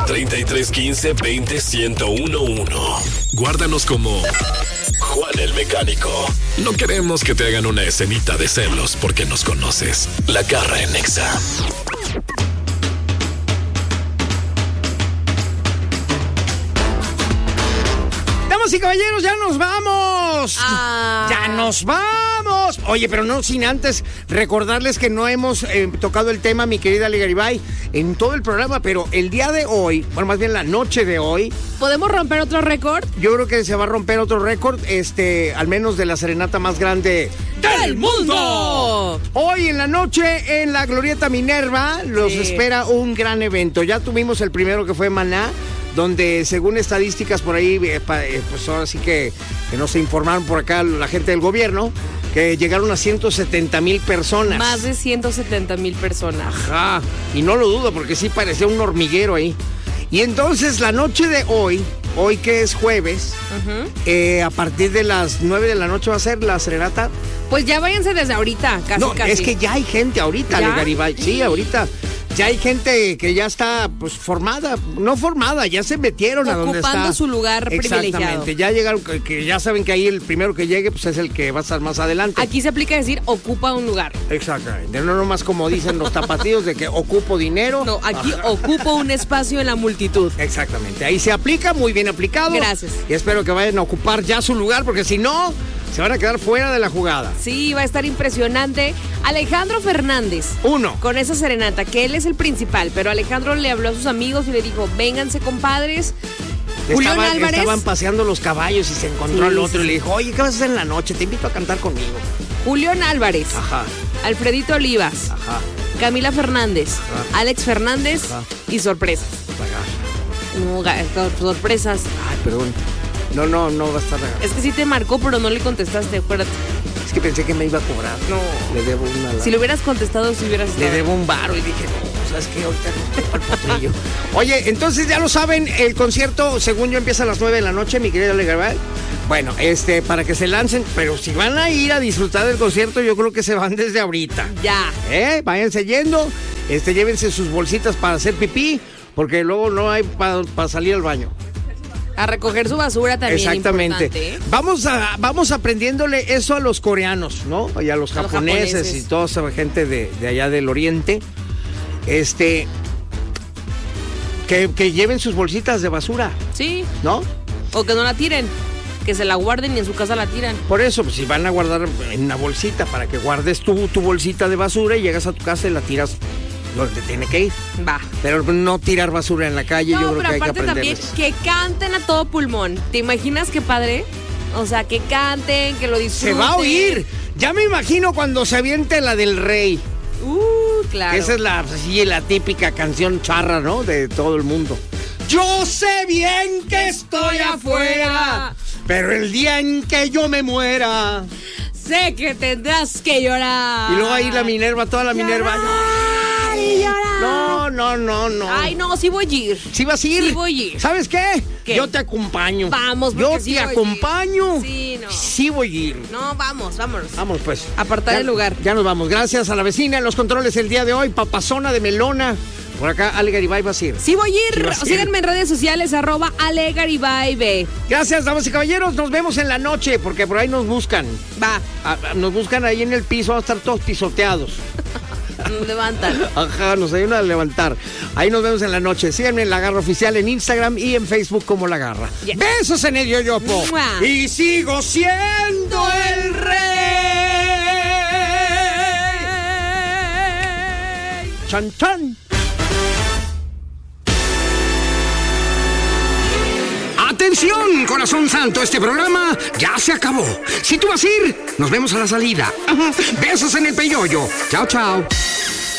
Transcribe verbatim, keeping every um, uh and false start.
treinta y tres quince veinte ciento uno uno. Guárdanos como Juan el Mecánico. No queremos que te hagan una escenita de celos porque nos conoces. La Garra en Nexa. Damas y caballeros, ya nos vamos. Ah. Ya nos vamos. Oye, pero no sin antes recordarles que no hemos eh, tocado el tema, mi querida Ale Garibay, en todo el programa, pero el día de hoy, bueno, más bien la noche de hoy, ¿podemos romper otro récord? yo creo que se va a romper otro récord, este, al menos de la serenata más grande ¡del mundo! Hoy en la noche en la Glorieta Minerva los Sí. espera un gran evento. Ya tuvimos el primero que fue Maná, donde según estadísticas por ahí, eh, pa, eh, pues ahora sí que, que nos informaron por acá la gente del gobierno, que llegaron a ciento setenta mil personas. Más de ciento setenta mil personas. Ajá, y no lo dudo porque sí parecía un hormiguero ahí. Y entonces la noche de hoy, hoy que es jueves, Uh-huh. eh, a partir de las nueve de la noche va a ser la serenata. Pues ya váyanse desde ahorita, casi, No, casi. es que ya hay gente ahorita, ¿Ya? Ale Garibay. Sí, ahorita. Ya hay gente que ya está, pues, formada. No formada, ya se metieron a donde está. Ocupando su lugar privilegiado. Exactamente. Ya llegaron, que, que ya saben que ahí el primero que llegue, pues, es el que va a estar más adelante. Aquí se aplica decir, ocupa un lugar. Exactamente. No nomás como dicen los tapatíos de que ocupo dinero. No, aquí Ajá. ocupo un espacio en la multitud. Exactamente. Ahí se aplica, muy bien aplicado. Gracias. Y espero que vayan a ocupar ya su lugar, porque si no, se van a quedar fuera de la jugada. Sí, va a estar impresionante. Alejandro Fernández. Uno. Con esa serenata, que él es el principal, pero Alejandro le habló a sus amigos y le dijo, vénganse, compadres. Julián Estaban, Álvarez. estaban paseando los caballos y se encontró Sí, al otro sí, y le sí. dijo, oye, ¿qué vas a hacer en la noche? Te invito a cantar conmigo. Julián Álvarez. Ajá, Alfredito Olivas. ajá, Camila Fernández. Ajá. Alex Fernández. Ajá. Y sorpresas. ajá. No, ga- sorpresas. Ay, perdón. No, no, no va a estar. Es que sí te marcó, pero no le contestaste, acuérdate. Es que pensé que me iba a cobrar. No. Le debo una lana. Si lo hubieras contestado, si hubieras Le estado. debo un varo y dije, no, ¿sabes qué? Ahorita no tengo el potrillo. Oye, entonces ya lo saben, el concierto, según yo, empieza a las nueve de la noche, mi querido Ale Garibay. Bueno, este, para que se lancen, pero si van a ir a disfrutar del concierto, yo creo que se van desde ahorita. Ya. ¿Eh? Váyanse yendo, este, llévense sus bolsitas para hacer pipí, porque luego no hay para pa salir al baño. A recoger su basura también. Exactamente. Importante, ¿eh? Vamos a, vamos aprendiéndole eso a los coreanos, ¿no? Y a los A los japoneses, japoneses. y toda esa gente de, de allá del oriente. Este. Que, que lleven sus bolsitas de basura, Sí. ¿no? O que no la tiren. Que se la guarden y en su casa la tiran. Por eso, pues si van a guardar en una bolsita para que guardes tu, tu bolsita de basura y llegas a tu casa y la tiras donde tiene que ir. Va. Pero no tirar basura en la calle, No, yo creo pero que hay que aparte también aprenderles. que canten a todo pulmón. ¿Te imaginas qué padre? O sea, que canten, que lo Se disfruten. va a oír. Ya me imagino cuando se aviente la del rey. Uh, claro. Esa es la, sí, la típica canción charra, ¿no? De todo el mundo. Yo sé bien que estoy afuera, pero el día en que yo me muera. Sé que tendrás que llorar. Y luego ahí la Minerva, toda la Minerva. Llorar y llorar. No, no, no, no. Ay, no, sí voy a ir. ¿Sí vas a ir? Sí voy a ir. ¿Sabes qué? ¿Qué? Yo te acompaño. Vamos, Yo porque te sí voy a ir. acompaño. Sí, no. Sí voy a ir. No, vamos, vámonos. Vamos, pues. Apartar Ya- el lugar. Ya nos vamos. Gracias a la vecina en los controles el día de hoy. Papazona de melona. Por acá, Ale Garibay va a ir. Sí voy a Sí ir. vas a ir. Síganme en redes sociales, arroba Ale Garibay B. Gracias, damas y caballeros. Nos vemos en la noche, porque por ahí nos buscan. Va, Ah, ah, Nos buscan ahí en el piso, vamos a estar todos pisoteados. nos levantan. Ajá, nos ayudan a levantar. Ahí nos vemos en la noche. Síganme en La Garra Oficial en Instagram y en Facebook como La Garra. Yeah. Besos en el yoyopo. ¡Mua! Y sigo siendo el rey. Chan, chan. Atención, corazón santo, este programa ya se acabó. Si tú vas a ir, nos vemos a la salida. Besos en el peyoyo. Chao, chao.